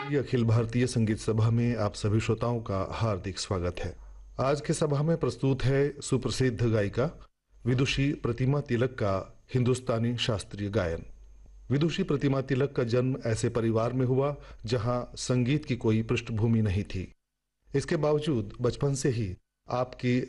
ये अखिल भारतीय संगीत सभा में आप सभी श्रोताओं का हार्दिक स्वागत है। आज के सभा में प्रस्तुत है सुप्रसिद्ध गायिका विदुषी प्रतिमा तिलक का हिंदुस्तानी शास्त्रीय गायन। विदुषी प्रतिमा तिलक का जन्म ऐसे परिवार में हुआ जहां संगीत की कोई पृष्ठभूमि नहीं थी। इसके बावजूद बचपन से ही आपकी